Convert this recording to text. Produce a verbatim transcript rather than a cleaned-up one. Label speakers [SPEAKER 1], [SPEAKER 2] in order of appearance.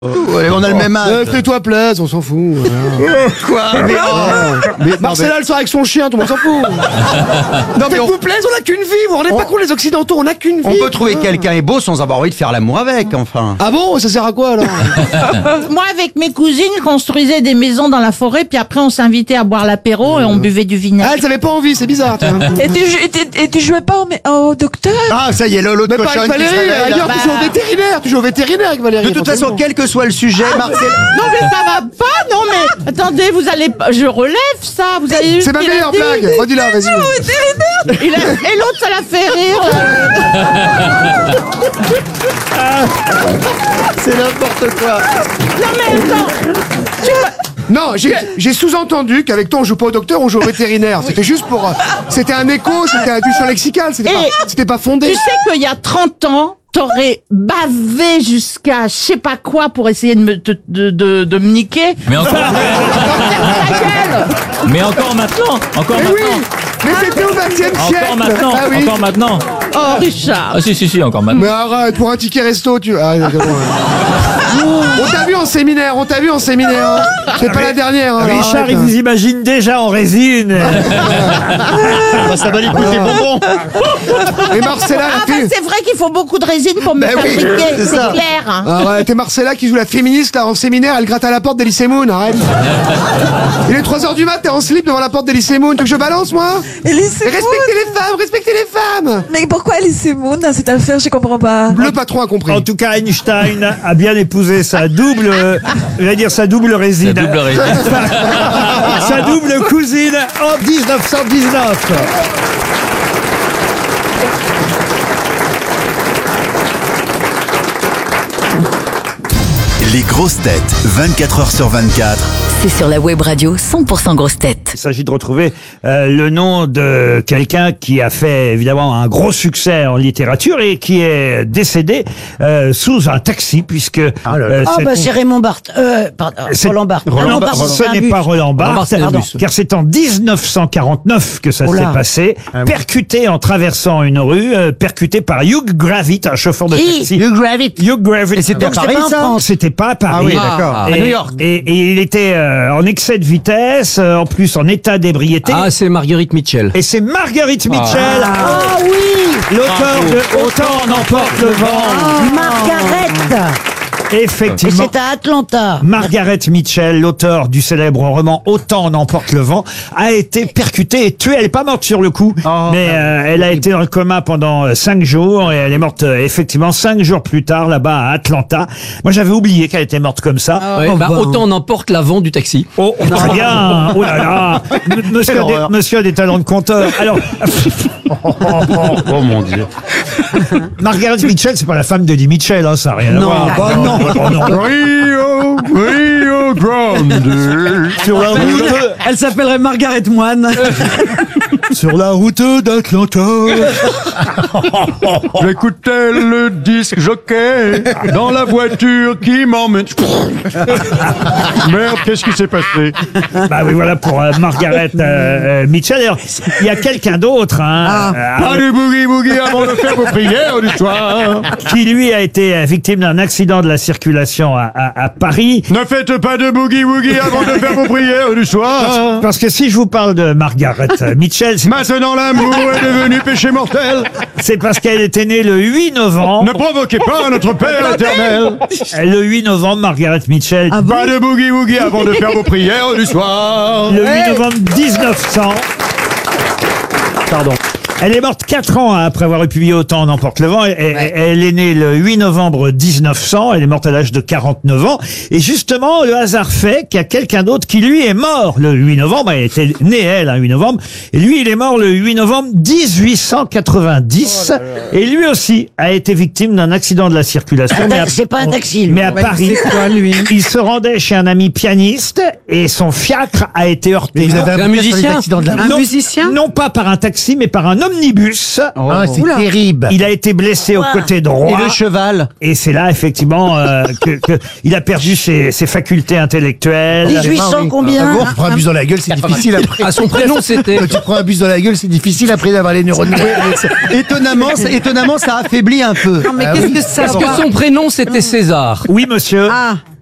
[SPEAKER 1] Ouais, on a le même âge.
[SPEAKER 2] Euh, Fais-toi plaisir, on s'en fout. Voilà.
[SPEAKER 1] Quoi mais, oh.
[SPEAKER 2] Mais Marcella, elle sort avec son chien, tout le monde s'en fout. Non, mais vous plaise, on n'a qu'une vie, vous vous rendez
[SPEAKER 1] On-
[SPEAKER 2] pas compte, les Occidentaux, on n'a qu'une vie.
[SPEAKER 1] On peut trouver quelqu'un est beau sans avoir envie de faire l'amour avec, enfin.
[SPEAKER 2] Ah bon, ça sert à quoi alors?
[SPEAKER 3] Moi, avec mes cousines, je construisais des maisons dans la forêt, puis après, on s'invitait à boire l'apéro et on buvait du
[SPEAKER 2] Ah,
[SPEAKER 3] vinaigre.
[SPEAKER 2] elles avaient pas envie, c'est bizarre. tu vois.
[SPEAKER 4] Et tu, et tu- et tu jouais pas au, mé- au docteur?
[SPEAKER 1] Ah, ça y est, l'autre
[SPEAKER 2] Mais pas
[SPEAKER 1] cochonne
[SPEAKER 2] avec
[SPEAKER 1] qui se
[SPEAKER 2] Valérie,
[SPEAKER 1] réveille, là.
[SPEAKER 2] ailleurs, tu joues au vétérinaire, tu joues au vétérinaire avec Valérie.
[SPEAKER 1] De toute façon,
[SPEAKER 2] forcément.
[SPEAKER 1] quel que soit le sujet, Marcel...
[SPEAKER 3] Non, mais ça va pas, non, mais attendez, vous allez pas. Je relève ça, vous avez vu
[SPEAKER 2] C'est
[SPEAKER 3] ce
[SPEAKER 2] ma
[SPEAKER 3] qu'il a
[SPEAKER 2] meilleure
[SPEAKER 3] dit
[SPEAKER 2] blague. Redis-la, vas-y.
[SPEAKER 3] Il a- Et l'autre, ça l'a fait rire.
[SPEAKER 1] C'est n'importe quoi.
[SPEAKER 3] Non, mais attends.
[SPEAKER 2] Non, j'ai j'ai sous-entendu qu'avec toi, on joue pas au docteur, on joue au vétérinaire. C'était juste pour... euh, C'était un écho, c'était un du champ lexical, c'était
[SPEAKER 3] Et-
[SPEAKER 2] pas, c'était pas fondé.
[SPEAKER 3] Tu sais qu'il y a trente ans, t'aurais bavé jusqu'à je sais pas quoi pour essayer de me, de, de, de, de me niquer.
[SPEAKER 5] Mais encore,
[SPEAKER 3] Ta gueule.
[SPEAKER 5] mais encore maintenant, encore
[SPEAKER 2] Mais oui,
[SPEAKER 5] maintenant,
[SPEAKER 2] mais c'était au vingtième siècle.
[SPEAKER 5] encore maintenant,
[SPEAKER 2] Ah oui.
[SPEAKER 5] encore maintenant.
[SPEAKER 3] Oh, Richard.
[SPEAKER 5] Ah si si si, encore maintenant.
[SPEAKER 2] Mais arrête, pour un ticket resto, tu... Ah, d'accord, ouais. On t'a vu en séminaire, on t'a vu en séminaire. Hein. C'est pas la dernière. Hein,
[SPEAKER 6] Richard,
[SPEAKER 2] arrête,
[SPEAKER 6] il
[SPEAKER 2] hein.
[SPEAKER 6] vous imagine déjà en résine.
[SPEAKER 1] Bah, ça va lui coûter bonbon.
[SPEAKER 2] Et Marcella,
[SPEAKER 3] Ah,
[SPEAKER 2] la
[SPEAKER 3] bah,
[SPEAKER 2] fille...
[SPEAKER 3] c'est vrai qu'il faut beaucoup de résine pour me
[SPEAKER 1] Ben
[SPEAKER 3] faire
[SPEAKER 1] oui,
[SPEAKER 3] niquer,
[SPEAKER 1] c'est
[SPEAKER 3] c'est
[SPEAKER 1] ça.
[SPEAKER 3] clair. Hein.
[SPEAKER 2] Arrête, et Marcella qui joue la féministe là en séminaire, elle gratte à la porte d'Elysée Moon, arrête. Il est trois heures du mat, t'es en slip devant la porte d'Elysée Moon, tu veux que je balance moi?
[SPEAKER 4] Elise
[SPEAKER 2] Mais respectez les femmes, respectez les femmes.
[SPEAKER 4] Mais pourquoi Elise Moon dans cette affaire? Je comprends pas.
[SPEAKER 2] Le patron a compris.
[SPEAKER 6] En tout cas, Einstein a bien épousé sa double, euh, je vais dire sa double résine.
[SPEAKER 5] La double résine.
[SPEAKER 6] Sa double cousine en dix-neuf cent dix-neuf.
[SPEAKER 7] Les grosses têtes, vingt-quatre heures sur vingt-quatre.
[SPEAKER 8] C'est sur la web radio cent pour cent grosses têtes.
[SPEAKER 6] Il s'agit de retrouver euh, le nom de quelqu'un qui a fait évidemment un gros succès en littérature et qui est décédé euh, sous un taxi puisque euh,
[SPEAKER 9] Ah
[SPEAKER 6] c'est-
[SPEAKER 9] bah c'est Raymond Barthes. Euh, pardon,
[SPEAKER 6] c'est-
[SPEAKER 9] Roland Barthes. Ah
[SPEAKER 6] Roland
[SPEAKER 9] non,
[SPEAKER 6] Barthes,
[SPEAKER 9] pardon,
[SPEAKER 6] ce
[SPEAKER 9] c'est un
[SPEAKER 6] n'est
[SPEAKER 9] bus.
[SPEAKER 6] pas Roland Barthes,
[SPEAKER 9] Pardon.
[SPEAKER 6] car c'est en dix-neuf cent quarante-neuf que ça
[SPEAKER 9] Oh là.
[SPEAKER 6] s'est passé, percuté en traversant une rue, euh, percuté par Hugh Gravett, un chauffeur de
[SPEAKER 9] Qui
[SPEAKER 6] taxi.
[SPEAKER 1] Hugh Gravett.
[SPEAKER 6] Hugh Gravett.
[SPEAKER 1] Et c'était à
[SPEAKER 9] Donc, c'est
[SPEAKER 1] Paris,
[SPEAKER 9] pas en
[SPEAKER 1] ça
[SPEAKER 9] France.
[SPEAKER 6] C'était pas à Paris.
[SPEAKER 1] Ah oui, d'accord. À
[SPEAKER 6] Et,
[SPEAKER 1] New York.
[SPEAKER 6] Et, et il était euh, en excès de vitesse, euh, en plus en état d'ébriété.
[SPEAKER 10] Ah, c'est Marguerite Mitchell.
[SPEAKER 6] Et c'est Marguerite Mitchell,
[SPEAKER 9] Ah oui,
[SPEAKER 6] l'auteur de Autant n'emporte le vent.
[SPEAKER 9] Margaret. Et
[SPEAKER 6] Effectivement.
[SPEAKER 9] c'est à Atlanta.
[SPEAKER 6] Margaret Mitchell, l'auteur du célèbre roman Autant en emporte le vent, a été percutée et tuée. Elle n'est pas morte sur le coup,
[SPEAKER 1] Oh,
[SPEAKER 6] mais euh, elle a été dans le coma pendant euh, cinq jours et elle est morte euh, effectivement cinq jours plus tard là-bas à Atlanta. Moi, j'avais oublié qu'elle était morte comme ça.
[SPEAKER 10] Ouais, bah, autant on emporte l'avant du taxi.
[SPEAKER 6] Oh, très bien. Oh là là. M- Monsieur,
[SPEAKER 1] Quelle
[SPEAKER 6] a des,
[SPEAKER 1] horreur.
[SPEAKER 6] monsieur a des talents de conteur. Alors,
[SPEAKER 1] Oh mon Dieu.
[SPEAKER 6] Margaret Mitchell, c'est pas la femme d'Eddie Mitchell, hein, ça n'a rien à voir.
[SPEAKER 9] bah
[SPEAKER 6] non. Oh, non.
[SPEAKER 1] Rio, Rio Grande.
[SPEAKER 6] Sur la route,
[SPEAKER 9] Elle s'appellerait Margaret Moine.
[SPEAKER 6] sur la route d'Atlanta.
[SPEAKER 1] J'écoutais le disque jockey dans la voiture qui m'emmène. Merde, qu'est-ce qui s'est passé?
[SPEAKER 6] Bah oui, voilà pour euh, Margaret euh, euh, Mitchell. D'ailleurs, il y a quelqu'un d'autre, hein, euh,
[SPEAKER 1] Pas du boogie boogie avant de faire vos prières du soir.
[SPEAKER 6] qui lui a été euh, victime d'un accident de la circulation à, à, à Paris.
[SPEAKER 1] Ne faites pas de boogie woogie avant de faire vos prières du soir.
[SPEAKER 6] Parce que si je vous parle de Margaret euh, Mitchell, c'est-
[SPEAKER 1] Maintenant l'amour est devenu péché mortel.
[SPEAKER 6] c'est parce qu'elle était née le huit novembre.
[SPEAKER 1] Ne provoquez pas notre Père éternel.
[SPEAKER 6] Le huit novembre, Margaret Mitchell.
[SPEAKER 1] Pas de boogie woogie avant de faire vos prières du soir.
[SPEAKER 6] Le huit novembre dix-neuf cents. Pardon. Elle est morte quatre ans après avoir publié Autant n'emporte le vent. Elle, elle- elle est née le huit novembre dix-neuf cents. Elle est morte à l'âge de quarante-neuf ans. Et justement, le hasard fait qu'il y a quelqu'un d'autre qui, lui, est mort le huit novembre. Elle était née, elle, un huit novembre. Et lui, il est mort le huit novembre dix-huit cent quatre-vingt-dix. Et lui aussi a été victime d'un accident de la circulation. Mais à-
[SPEAKER 9] C'est pas un taxi. lui.
[SPEAKER 6] mais à Paris, il se rendait chez un ami pianiste et son fiacre a été heurté.
[SPEAKER 10] C'est un musicien
[SPEAKER 9] Un
[SPEAKER 6] non,
[SPEAKER 9] musicien
[SPEAKER 6] non pas par un taxi, mais par un homme omnibus.
[SPEAKER 1] Ah, c'est terrible.
[SPEAKER 6] Il a été blessé au côté droit.
[SPEAKER 1] Et le cheval.
[SPEAKER 6] Et c'est là, effectivement, euh, que, que il a perdu ses, ses facultés intellectuelles.
[SPEAKER 9] dix-huit cents combien
[SPEAKER 1] Quand tu prends un bus dans la gueule, c'est difficile après.
[SPEAKER 10] À son prénom, c'était.
[SPEAKER 1] Quand tu prends un bus dans la gueule, c'est difficile après d'avoir les neurones. étonnamment, c'est- étonnamment, ça affaiblit un peu.
[SPEAKER 9] Non mais
[SPEAKER 1] Ah
[SPEAKER 9] qu'est-ce
[SPEAKER 1] oui.
[SPEAKER 9] que ça
[SPEAKER 10] Est-ce que son prénom, c'était César?
[SPEAKER 6] Oui, monsieur.
[SPEAKER 9] Ah,